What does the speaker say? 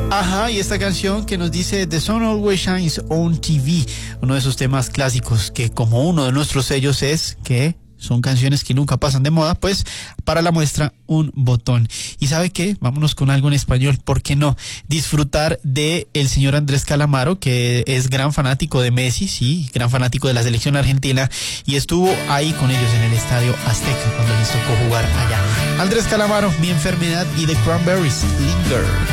Ajá, y esta canción que nos dice The Sun Always Shines on TV, uno de esos temas clásicos que como uno de nuestros sellos es que son canciones que nunca pasan de moda, pues para la muestra un botón. ¿Y sabe qué? Vámonos con algo en español, ¿por qué no? Disfrutar de el señor Andrés Calamaro, que es gran fanático de Messi, sí, gran fanático de la selección argentina, y estuvo ahí con ellos en el Estadio Azteca cuando les tocó jugar allá. Andrés Calamaro, Mi Enfermedad, y The Cranberries, Linger.